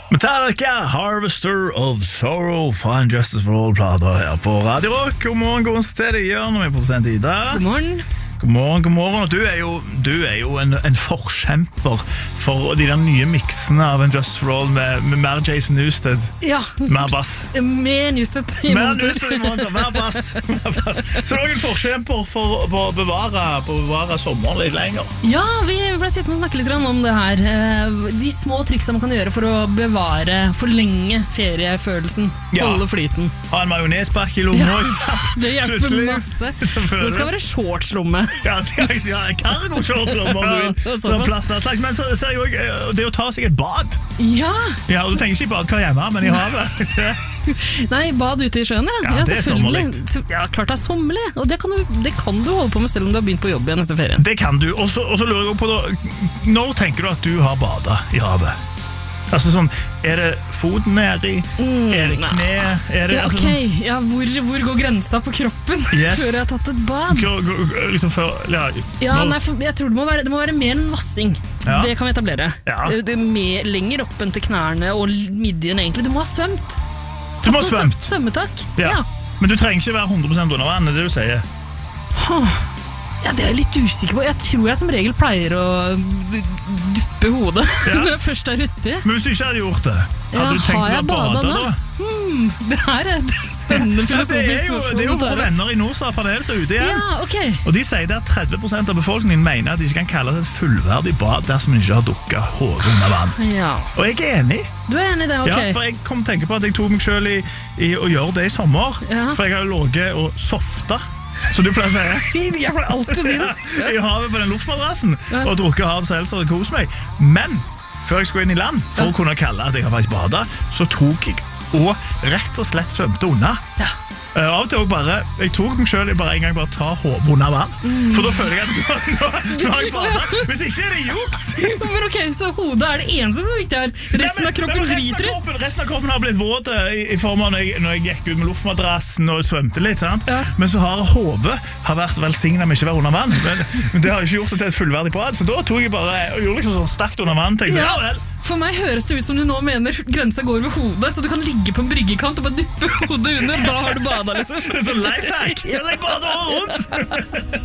Metallica, Harvester of Sorrow fra Justice for All-plater her på Radio Rock. God morgen, god onsdag til deg, Jørn, og vi er produsent Ida. God morgen. God morgen, god morgen. Og du er jo en forkjemper for de der nye miksene av en Justice for All med mer Jason Newsted, Ja, mer bass. mer Newsted i Mer måneder. Newsted i måneder, mer bass. Så du er en forkjemper for å bevare sommeren litt lenger. Ja, vi ble sittende og snakke litt om det her. De små triksene man kan gjøre for å forlenge feriefølelsen. Ja. Holde flyten. Ha en majonespakke i lomma. Ja, det hjelper Plutselig. masse. Det skal være shortslomme. Ja, cargo-shorts-lomme om du vil. Ja, Sånn plass der slags. Men så ser jeg også det å ta seg et bad. Ja, Ja, og du tenker ikke i badkar hjemme, men i havet. nei, bad ute i sjøen, Ja, det er selvfølgelig. Ja, klart det er sommerlig. Og det kan du holde på med selv om du har begynt på jobb igjen etter ferien. Det kan du. Og så lurer jeg på da, når tenker du at du har badet i havet? Altså sånn, er det foten nedi? Er det kne? Er det, Ja, altså, ok. Ja, hvor går grensa på kroppen Yes. før jeg har tatt et bad? liksom før, Ja, når- nei, jeg tror det må være mer enn vassing. Ja. Det kan vi etablere. Ja. Det er lenger opp enn til knærne og midjen egentlig. Du må ha svømt. Du må ha Tatt noe svømt. Svømmetak. Ja. Men du trenger ikke være 100% under vann, det er det du sier. Ja, det er jeg litt usikker på. Jeg tror jeg som regel pleier å duppe hodet Ja. når jeg først er uti. Men hvis du ikke hadde gjort det, hadde du tenkt har å jeg bade badet da? Det her er et spennende Ja, det er filosofisk jo spørsmål. våre venner i Norsa-panel som er ute igjen. Ja, ok. Og de sier det at 30% av befolkningen mener at de ikke kan kalles et fullverdig bad dersom de ikke har dukket hodet under vann. Ja. Og jeg er enig. Du er enig i det, ok? Ja, for jeg kom til å tenke på at jeg tok meg selv i å gjøre det i sommer. Ja. For jeg har jo ligget og softa, så du pleier å si Jeg pleier alltid å si det. i havet på den luftmadrassen Ja. og drukket hard seltzer og kos meg. Men før jeg skulle inn i land, for å kunne kalle at jeg har faktisk badet, så tok jeg og rett og slett svømte unna. Ja. Av og til også bare, jeg tok meg selv i bare en gang bare ta hodet under vann. For da føler jeg at nå har jeg badet. Hvis ikke er det juks. Men ok, så hodet er det eneste som er viktig her. Resten av kroppen driter i. Resten av kroppen har blitt våt i form av når jeg gikk ut med luftmadrassen og svømte litt, sant? Ja. Men så har hodet vært velsignet med ikke å være under vann. Men det har jo ikke gjort det til et fullverdig bad, så da tok jeg bare og gjorde liksom sånn stakt under vann. Tenkte, ja vel. For meg høres det ut som du nå mener grensa går ved hodet, så du kan ligge på en bryggekant og bare duppe hodet under. Da har du bada, liksom. Det er sånn lifehack. Jeg bader året rundt.